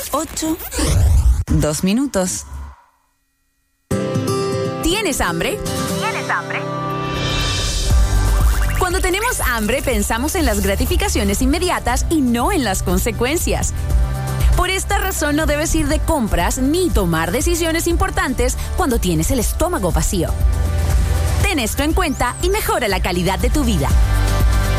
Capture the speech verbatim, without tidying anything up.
ocho, dos minutos. ¿Tienes hambre? ¿Tienes hambre? Cuando tenemos hambre, pensamos en las gratificaciones inmediatas y no en las consecuencias. Por esta razón, no debes ir de compras ni tomar decisiones importantes cuando tienes el estómago vacío. Ten esto en cuenta y mejora la calidad de tu vida.